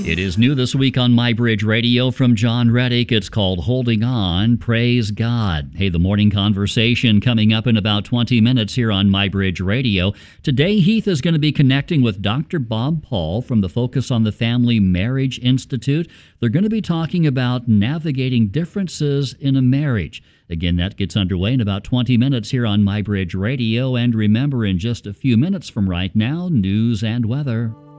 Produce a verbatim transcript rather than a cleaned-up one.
It is new this week on MyBridge Radio from John Reddick. It's called Holding On, Praise God. Hey, the morning conversation coming up in about twenty minutes here on MyBridge Radio. Today, Heath is going to be connecting with Doctor Bob Paul from the Focus on the Family Marriage Institute. They're going to be talking about navigating differences in a marriage. Again, that gets underway in about twenty minutes here on MyBridge Radio. And remember, in just a few minutes from right now, news and weather.